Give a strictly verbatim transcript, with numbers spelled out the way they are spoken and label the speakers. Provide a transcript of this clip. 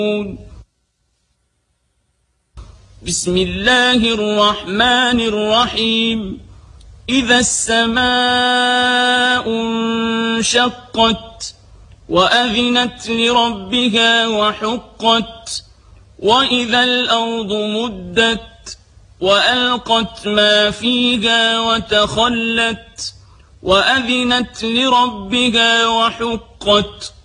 Speaker 1: بسم الله الرحمن الرحيم إذا السماء انشقت وأذنت لربها وحقت وإذا الأرض مدت وألقت ما فيها وتخلت وأذنت لربها وحقت